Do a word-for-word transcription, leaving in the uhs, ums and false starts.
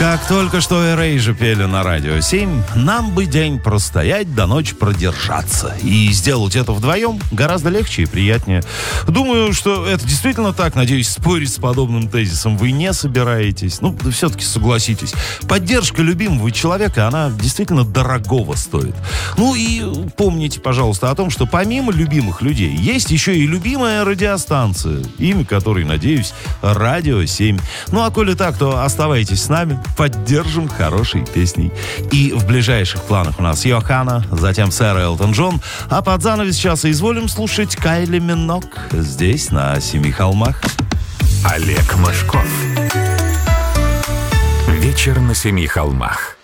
Как только что Erasure пели на Радио семь, нам бы день простоять, до ночи продержаться. И сделать это вдвоем гораздо легче и приятнее. Думаю, что это действительно так. Надеюсь, спорить с подобным тезисом вы не собираетесь. Ну, все-таки согласитесь. Поддержка любимого человека, она действительно дорогого стоит. Ну и помните, пожалуйста, о том, что помимо любимых людей есть еще и любимая радиостанция, имя которой, надеюсь, Радио семь. Ну а коли так, то оставайтесь с нами. Поддержим хорошей песней. И в ближайших планах у нас Йоханна, затем сэр Элтон Джон, а под занавес часа изволим слушать Кайли Минок здесь, на Семи холмах. Олег Мошков. Вечер на Семи холмах.